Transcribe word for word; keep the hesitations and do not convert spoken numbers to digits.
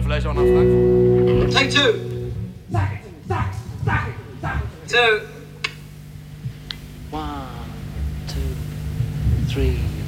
vielleicht auch nach Frankfurt. Take two. Two. One, two, three.